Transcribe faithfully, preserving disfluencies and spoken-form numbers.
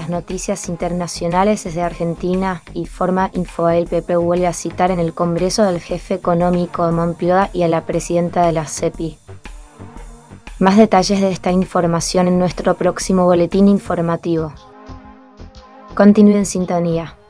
las noticias internacionales desde Argentina, informa Infobae. El P P vuelve a citar en el Congreso del jefe económico de Moncloa y a la presidenta de la C E P I. Más detalles de esta información en nuestro próximo boletín informativo. Continúe en sintonía.